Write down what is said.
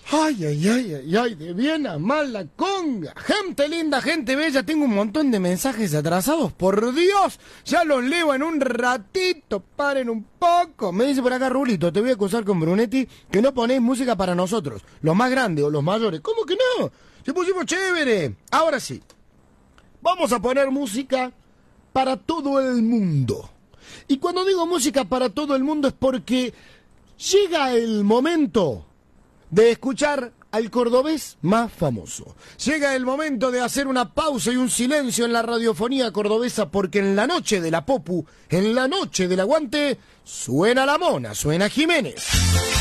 Ay, ay, ay, ay, ay, de bien a mal la conga. Gente linda, gente bella, tengo un montón de mensajes atrasados, por Dios. Ya los leo en un ratito, paren un poco. Me dice por acá Rulito, te voy a acusar con Brunetti que no ponéis música para nosotros, los más grandes o los mayores. ¿Cómo que no? Se pusimos chévere. Ahora sí, vamos a poner música para todo el mundo. Y cuando digo música para todo el mundo es porque llega el momento de escuchar al cordobés más famoso. Llega el momento de hacer una pausa y un silencio en la radiofonía cordobesa, porque en la noche de la popu, en la noche del aguante, suena la mona, suena Jiménez.